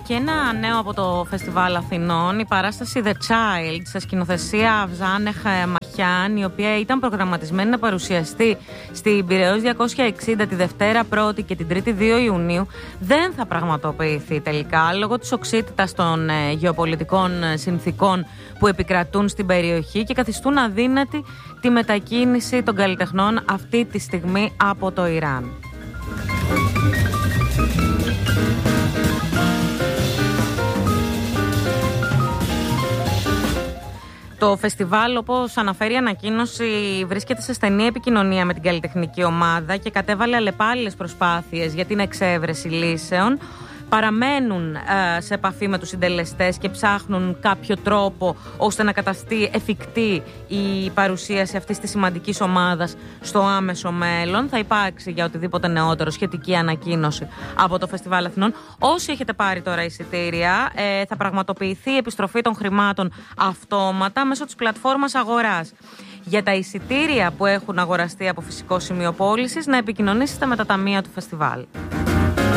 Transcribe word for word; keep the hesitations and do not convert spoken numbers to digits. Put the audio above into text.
και ένα νέο από το Φεστιβάλ Αθηνών, η παράσταση The Child, σε σκηνοθεσία Αυζάνεχ Μαχιάν, η οποία ήταν προγραμματισμένη να παρουσιαστεί στην Πειραιώς διακόσια εξήντα τη Δευτέρα πρώτη και την Τρίτη δύο Ιουνίου, δεν θα πραγματοποιηθεί τελικά λόγω της οξύτητας των ε, γεωπολιτικών συνθήκων που επικρατούν στην περιοχή και καθιστούν αδύνατη τη μετακίνηση των καλλιτεχνών αυτή τη στιγμή από το Ιράν. Το φεστιβάλ, όπως αναφέρει η ανακοίνωση, βρίσκεται σε στενή επικοινωνία με την καλλιτεχνική ομάδα και κατέβαλε αλλεπάλληλες προσπάθειες για την εξέβρεση λύσεων. Παραμένουν ε, σε επαφή με τους συντελεστές και ψάχνουν κάποιο τρόπο ώστε να καταστεί εφικτή η παρουσίαση αυτής της σημαντικής ομάδας στο άμεσο μέλλον. Θα υπάρξει για οτιδήποτε νεότερο σχετική ανακοίνωση από το Φεστιβάλ Αθηνών. Όσοι έχετε πάρει τώρα εισιτήρια, ε, θα πραγματοποιηθεί η επιστροφή των χρημάτων αυτόματα μέσω της πλατφόρμας αγοράς. Για τα εισιτήρια που έχουν αγοραστεί από φυσικό σημείο πώλησης, να επικοινωνήσετε με τα ταμεία του φεστιβάλ.